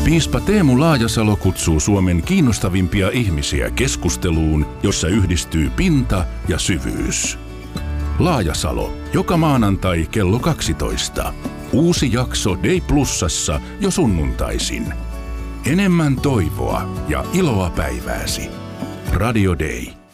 Piispa Teemu Laajasalo kutsuu Suomen kiinnostavimpia ihmisiä keskusteluun, jossa yhdistyy pinta ja syvyys. Laajasalo, joka maanantai kello 12. Uusi jakso Day Plusassa jo sunnuntaisin. Enemmän toivoa ja iloa päivääsi. Radio Day.